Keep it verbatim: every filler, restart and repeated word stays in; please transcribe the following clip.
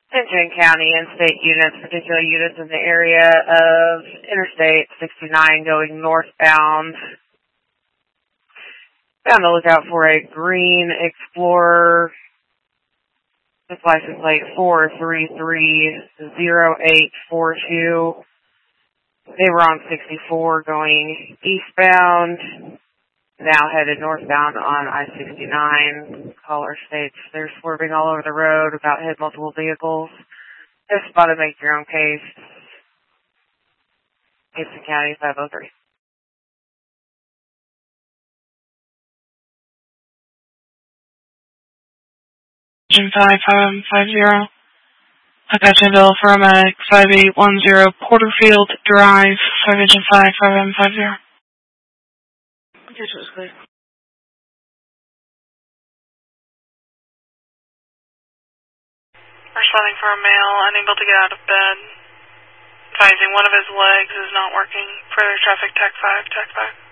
Attention County and state units, particular units in the area of Interstate sixty-nine going northbound. Be on the lookout for a green Explorer. This license plate four three three zero eight four two. They were on sixty-four going eastbound. Now headed northbound on I sixty-nine. Caller states they're swerving all over the road, about to hit multiple vehicles. If spotted, make your own case. Gibson County five oh three. five five five zero. Apache Bill for Medic five eight one zero Porterfield Drive, five Agent five five M five zero. Yes, it was clear. Responding for a male unable to get out of bed. Advising one of his legs is not working. Further traffic, tech five, tech five.